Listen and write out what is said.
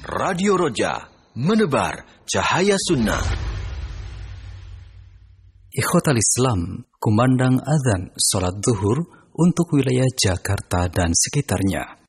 Radio Roja, menebar cahaya sunnah. Ikhwatal Islam, kumandang azan sholat zuhur untuk wilayah Jakarta dan sekitarnya.